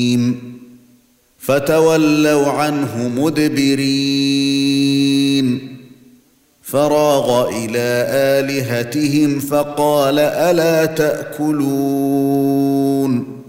فتولوا عنه مدبرين فراغ إلى آلهتهم فقال ألا تأكلون